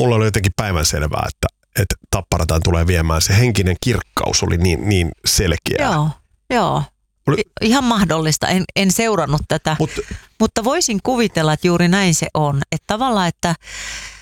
mulla oli jotenkin päivänselvää, että Tapparataan tulee viemään. Se henkinen kirkkaus oli niin selkeä. Joo. Ihan mahdollista. En seurannut tätä, mutta voisin kuvitella, että juuri näin se on. Että tavallaan, että